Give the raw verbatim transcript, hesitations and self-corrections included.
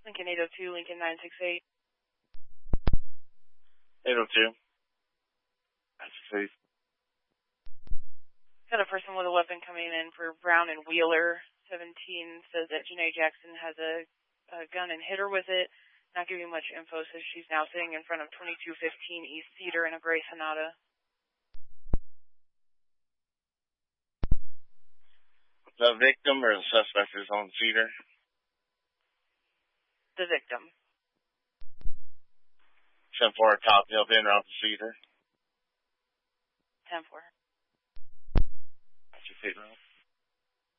Lincoln eight oh two, Lincoln nine six eight. eight oh two. nine six eight. Got a person with a weapon coming in for Brown and Wheeler. seventeen says that Janae Jackson has a, a gun and hit her with it. Not giving much info, says she's now sitting in front of twenty-two fifteen East Cedar in a gray Sonata. The victim or the suspect is on Cedar? The victim. ten four, copy up in around Cedar. ten four. That's your fate route.